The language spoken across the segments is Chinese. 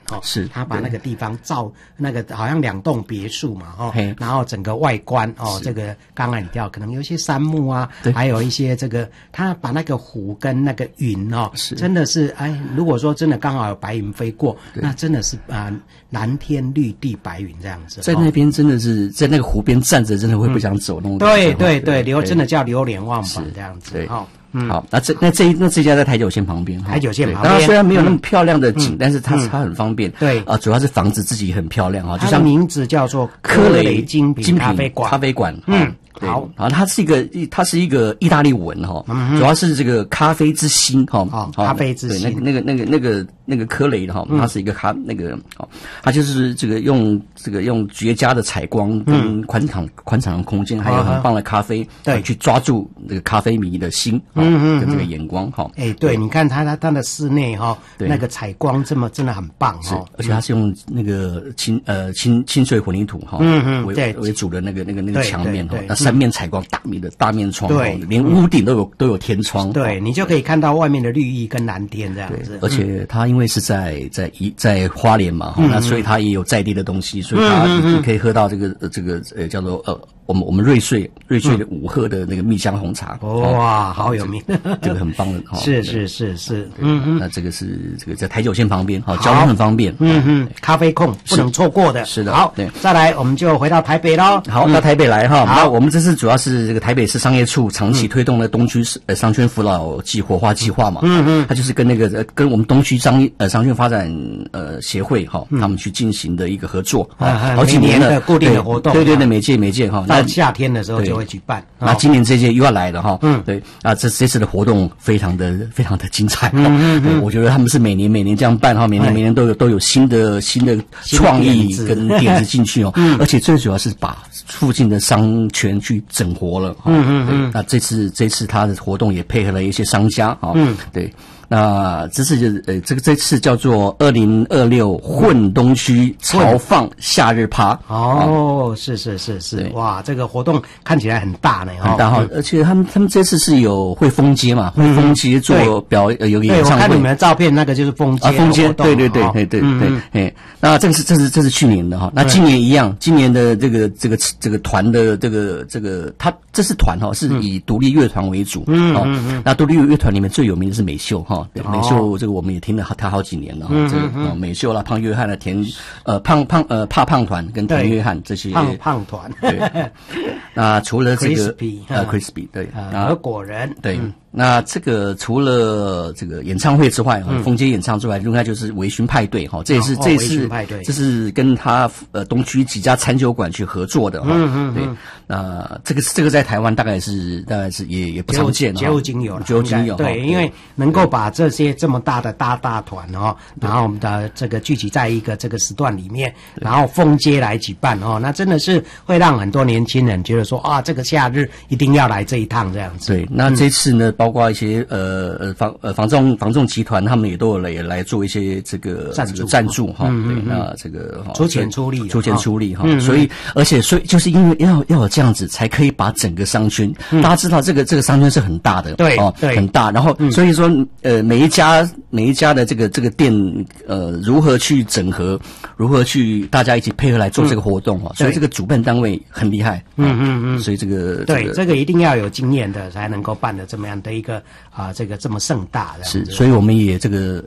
是他把那个地方造那个好像2栋别墅嘛然后整个外观这个刚才你提到可能有一些杉木啊，还有一些这个他把那个湖跟那个云真的是如果说真的刚好有白云飞过，那真的是蓝天绿地白云这样子。 在那边真的是在那个湖边站着，真的会不想走那种。 对，真的叫流连忘返这样子。 好，那这家在台九线旁边， 台九线旁边， 当然虽然没有那么漂亮的景，但是它很方便。对主要是房子自己很漂亮就像名字叫做科雷精品咖啡馆。好， 它是一个意大利文主要是这个咖啡之心咖啡之心。 对，那个科雷它是一个它就是这个用绝佳的采光跟宽敞的空间，还有很棒的咖啡，去抓住这个咖啡迷的心跟这个眼光对，你看它的室内那个采光真的很棒而且它是用那个清水混凝土为主的那个墙面三面采光，大面窗，对，连屋顶都有天窗， 对，你就可以看到外面的绿意跟蓝天这样子。 而且它因为是在花莲嘛，那所以它也有在地的东西，所以它你可以喝到这个叫做我们瑞穗的五鹤的那个蜜香红茶。 哇，好有名， 这个很棒的是。 那这个是在台九线旁边，交通很方便。 咖啡控不能错过的。 是的。 好，再来我们就回到台北咯。 好，到台北来那我们这次主要是这个台北市商业处长期推动的东区商圈扶老计活化计划嘛。它就是跟我们东区商圈发展协会他们去进行的一个合作好几年的固定的活动。 对，每届到夏天的时候就会举办。 那今年这届又要来了对这次的活动非常的精彩我觉得他们是每年这样办每年都有新的创意跟点子进去而且最主要是把附近的商圈去整活了那这次他的活动也配合了一些商家对。那这次叫做2026混东区潮放夏日趴是哇，这个活动看起来很大呢很大而且他们这次是有会封街嘛，会封街做有个演唱会。 我看你们的照片，那个就是封街对，那这是去年的那今年一样，今年的这个团的这个它这是团是以独立乐团为主那独立乐团里面最有名的是美秀美秀这个我们也听了他好几年了这个美秀啦、胖约翰的怕胖团跟田约翰这些胖团对。那除了这个crispy 对和果仁对。那这个除了这个演唱会之外封街演唱之外，另外就是微醺派对这也是这是跟他东区几家餐酒馆去合作的对。那这个在台湾大概是也不常见绝无仅有对，因为能够把这些这么大的大团然后我们的这个聚集在一个这个时段里面，然后封街来举办那真的是会让很多年轻人觉得说这个夏日一定要来这一趟这样子。 对，那这次呢包括一些房仲集团，他们也都有来做一些这个赞助对，那这个出钱出力所以就是因为要有这样子，才可以把整个商圈大家知道这个商圈是很大的对很大，然后所以说每一家的这个店如何去整合，如何去大家一起配合来做这个活动所以这个主办单位很厉害所以这个一定要有经验的才能够办的这么样的一个这个这么盛大的是，所以我们也这个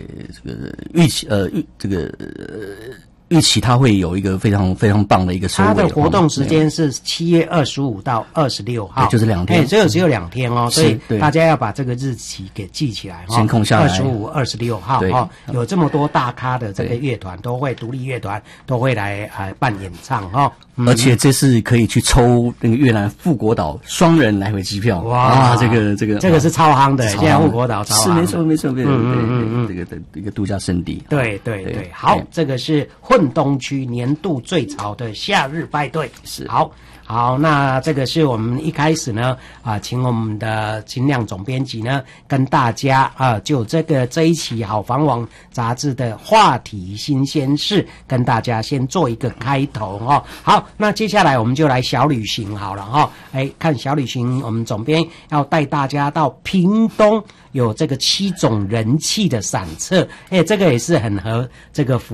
预期它会有一个非常非常棒的一个收尾。 它的活动时间是7月25到26号， 对，就是2天， 只有2天所以大家要把这个日期给记起来先空下来。 25、26号有这么多大咖的这个乐团独立乐团都会来办演唱而且这次可以去抽那个越南富国岛双人来回机票。哇，这个是超夯的，现在富国岛超夯， 是没错，这个的一个度假胜地。 对，好，这个是混东区年度最潮的夏日派对。 是， 好，那这个是我们一开始呢请我们的秦亮总编辑呢跟大家就这一期好房网杂志的话题新鲜事跟大家先做一个开头好，那接下来我们就来小旅行好了看小旅行，我们总编要带大家到屏东有这个7种人气的散策，这个也是很合这个